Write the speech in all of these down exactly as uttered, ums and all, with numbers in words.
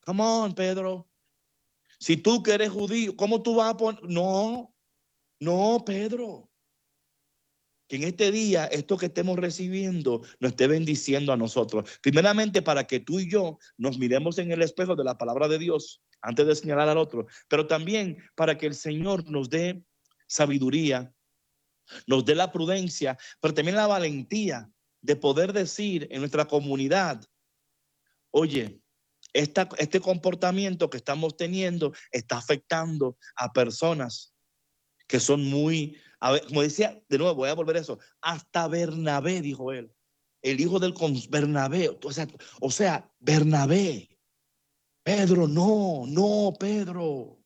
Come on, Pedro. Si tú que eres judío, ¿cómo tú vas a poner? No, no, Pedro. Que en este día esto que estemos recibiendo nos esté bendiciendo a nosotros. Primeramente para que tú y yo nos miremos en el espejo de la palabra de Dios antes de señalar al otro, pero también para que el Señor nos dé sabiduría, nos dé la prudencia, pero también la valentía de poder decir en nuestra comunidad, oye, esta, este comportamiento que estamos teniendo está afectando a personas que son muy, a ver, como decía, de nuevo, voy a volver a eso, hasta Bernabé, dijo él, el hijo del Bernabé, o sea, o sea, Bernabé, Pedro, no, no, Pedro.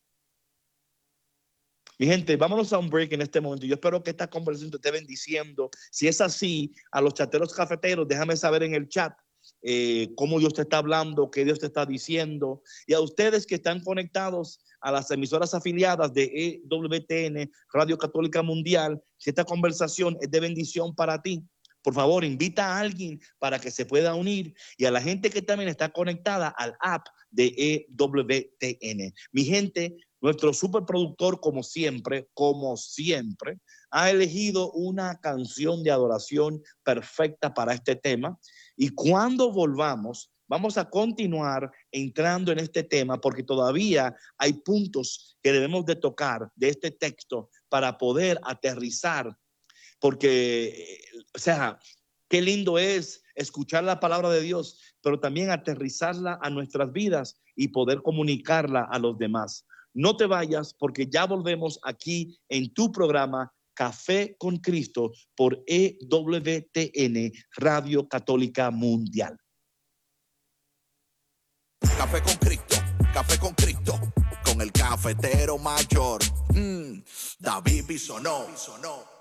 Mi gente, vámonos a un break en este momento. Yo espero que esta conversación te esté bendiciendo. Si es así, a los chateros cafeteros, déjame saber en el chat eh, cómo Dios te está hablando, qué Dios te está diciendo. Y a ustedes que están conectados a las emisoras afiliadas de E W T N, Radio Católica Mundial, si esta conversación es de bendición para ti, por favor, invita a alguien para que se pueda unir, y a la gente que también está conectada al app de E W T N. Mi gente, nuestro superproductor, como siempre, como siempre, ha elegido una canción de adoración perfecta para este tema. Y cuando volvamos, vamos a continuar entrando en este tema, porque todavía hay puntos que debemos de tocar de este texto para poder aterrizar. Porque, o sea, qué lindo es escuchar la palabra de Dios, pero también aterrizarla a nuestras vidas y poder comunicarla a los demás. No te vayas, porque ya volvemos aquí en tu programa Café con Cristo por E W T N, Radio Católica Mundial. Café con Cristo, Café con Cristo, con el cafetero mayor, mm, David Bisonó.